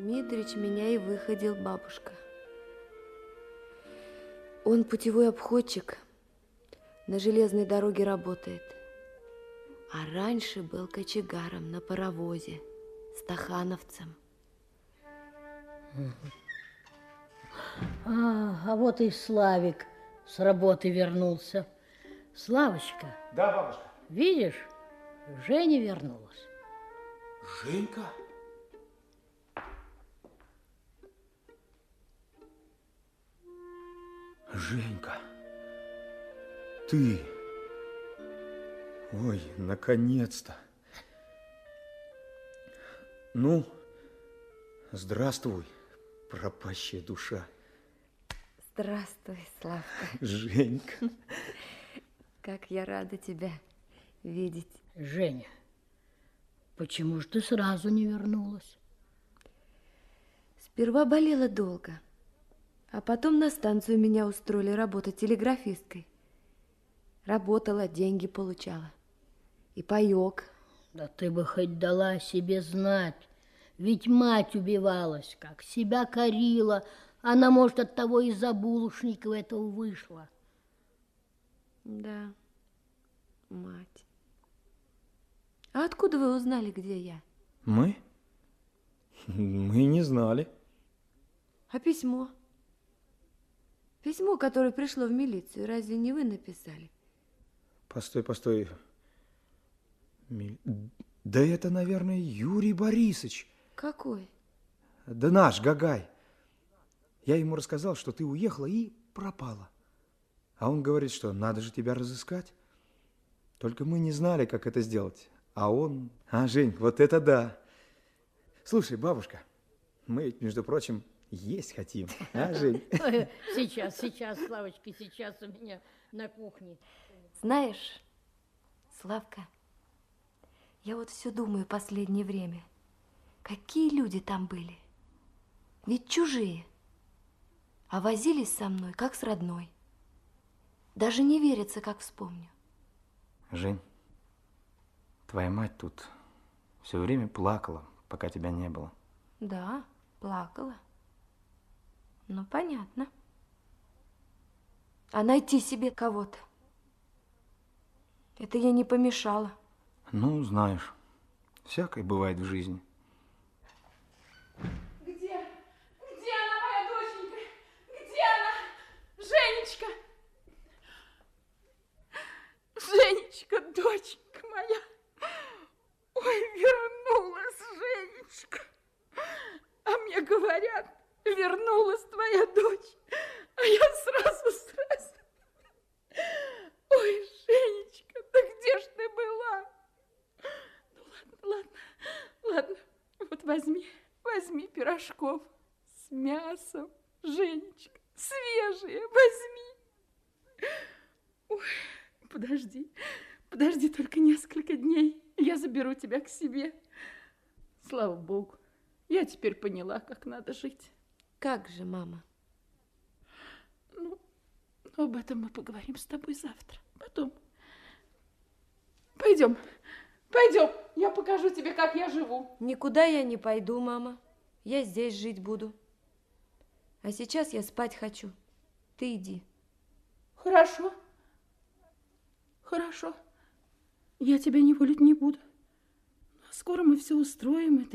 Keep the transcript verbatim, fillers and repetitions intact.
Митрич меня и выходил, бабушка. Он путевой обходчик, на железной дороге работает. А раньше был кочегаром на паровозе, стахановцем. А, а вот и Славик с работы вернулся. Славочка. Да, бабушка. Видишь, Женя вернулась. Женька? Женька, ты... Ой, наконец-то. Ну, здравствуй, пропащая душа. Здравствуй, Славка. Женька. Как я рада тебя видеть. Женя, почему же ты сразу не вернулась? Сперва болела долго, а потом на станцию меня устроили работать телеграфисткой. Работала, деньги получала. И паёк. Да ты бы хоть дала о себе знать. Ведь мать убивалась, как себя корила. Она, может, от того из-за Булушникова этого вышла. Да, мать. А откуда вы узнали, где я? Мы? Мы не знали. А письмо? Письмо, которое пришло в милицию, разве не вы написали? Постой, постой. Миль... Да это, наверное, Юрий Борисович. Какой? Да наш, Гагай. Я ему рассказал, что ты уехала и пропала. А он говорит, что надо же тебя разыскать. Только мы не знали, как это сделать. А он... А, Жень, вот это да. Слушай, бабушка, мы ведь, между прочим, есть хотим. А, Жень? Сейчас, сейчас, Славочка, сейчас у меня на кухне. Знаешь, Славка, я вот все думаю последнее время. Какие люди там были? Ведь чужие. А возились со мной, как с родной. Даже не верится, как вспомню. Жень, твоя мать тут все время плакала, пока тебя не было. Да, плакала. Ну, понятно. А найти себе кого-то, это ей не помешало. Ну, знаешь, всякое бывает в жизни. Где? Где она, моя доченька? Где она? Женечка! Женечка, доченька моя! Ой, вернулась Женечка! А мне говорят, вернулась твоя дочь. А я сразу, сразу... Ой, Женечка, да где ж ты была? Ну, ладно, ладно, ладно. Вот возьми, возьми пирожков с мясом, Женечка, свежие, возьми. Ой, подожди, подожди только несколько дней, я заберу тебя к себе. Слава Богу, я теперь поняла, как надо жить. Как же, мама? Ну, ну, об этом мы поговорим с тобой завтра, потом. Пойдем, пойдем, я покажу тебе, как я живу. Никуда я не пойду, мама. Я здесь жить буду. А сейчас я спать хочу. Ты иди. Хорошо. Хорошо. Я тебя неволить не буду. Скоро мы все устроим, и ты